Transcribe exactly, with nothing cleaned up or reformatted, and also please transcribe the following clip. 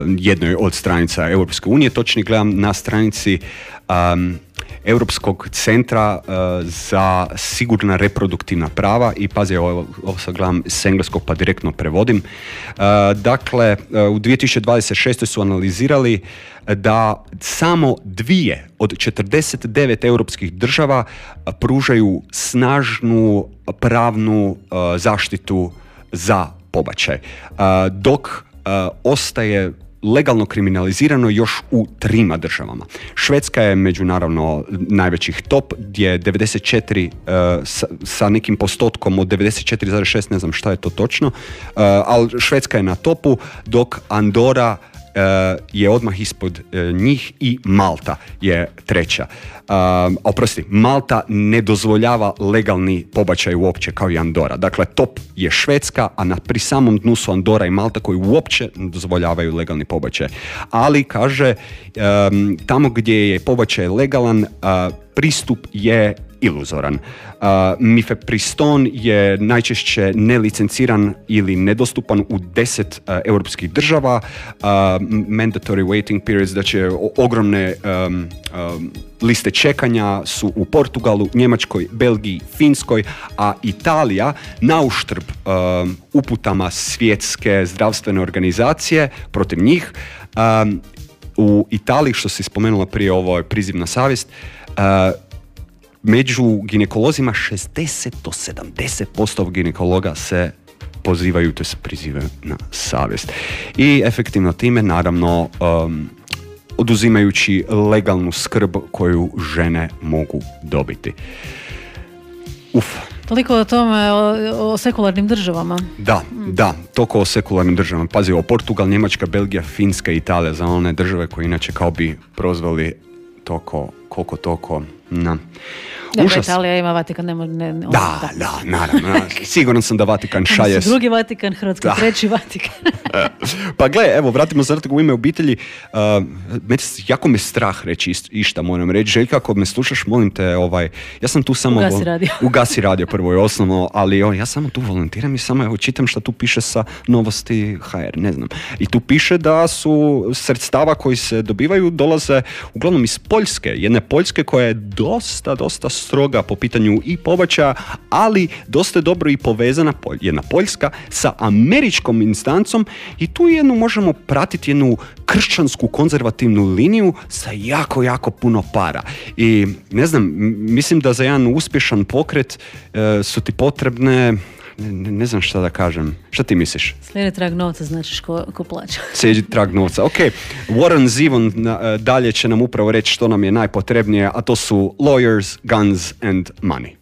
jednoj od stranica Europske unije, točnije gledam na stranici um, Europskog centra uh, za sigurna reproduktivna prava i pazi, ovo, ovo sad gledam s engleskog pa direktno prevodim. Uh, dakle, uh, u dvije tisuće dvadeset šestoj su analizirali da samo dvije od četrdeset devet europskih država pružaju snažnu pravnu uh, zaštitu za pobačaj, uh, dok uh, ostaje legalno kriminalizirano još u trima državama. Švedska je među naravno najvećih top, gdje je devedeset četiri uh, sa, sa nekim postotkom od devedeset četiri zarez šest, ne znam šta je to točno, uh, ali Švedska je na topu, dok Andora Uh, je odmah ispod uh, njih i Malta je treća. Uh, oprosti, Malta ne dozvoljava legalni pobačaj uopće kao i Andora. Dakle, top je Švedska, a na pri samom dnu su Andora i Malta koji uopće ne dozvoljavaju legalni pobačaj. Ali, kaže, um, tamo gdje je pobačaj legalan, uh, pristup je iluzoran. Uh, Mifepriston je najčešće nelicenciran ili nedostupan u deset uh, europskih država. Uh, mandatory waiting periods, znači ogromne um, um, liste čekanja su u Portugalu, Njemačkoj, Belgiji, Finskoj, a Italija na uštrb um, uputama svjetske zdravstvene organizacije protiv njih. Um, u Italiji, što si spomenula prije, ovo je priziv na savjest, uh, među ginekolozima šezdeset do sedamdeset posto ginekologa se pozivaju, to se prizivaju na savjest. I efektivno time, naravno, um, oduzimajući legalnu skrb koju žene mogu dobiti. Uf. Toliko o tome, o, o sekularnim državama. Da, mm. da, toliko o sekularnim državama. Pazi, o Portugal, Njemačka, Belgija, Finska i Italija, za one države koje inače kao bi prozvali toko, koliko toko, na. Da, Italija ima Vatikan, ne, ne, ne, da, da, da, naravno. Siguran sam da Vatikan šalje... drugi Vatikan, Hrvatski da. treći Vatikan. Pa gle, evo, vratimo se u ime obitelji. Uh, me, jako me strah reći išta, moram reći. Željka, ako me slušaš, molim te, ovaj, ja sam tu samo... Ugasi radio. Ugasi radio prvo i osnovno, ali o, ja samo tu volontiram i samo evo, čitam šta tu piše sa Novosti ha er, ne znam. I tu piše da su sredstava koji se dobivaju dolaze uglavnom iz Poljske. Jedne Poljske koja je dosta, dosta stroga po pitanju i pobačaja, ali dosta je dobro i povezana jedna Poljska sa američkom instancom i tu jednu možemo pratiti jednu kršćansku konzervativnu liniju sa jako, jako puno para. I ne znam, mislim da za jedan uspješan pokret e, su ti potrebne Ne, ne znam šta da kažem. Šta ti misliš? Slijedi trag novca, značiš ko, ko plaća. Slijedi trag novca. Ok, Warren Zevon dalje će nam upravo reći što nam je najpotrebnije, a to su lawyers, guns and money.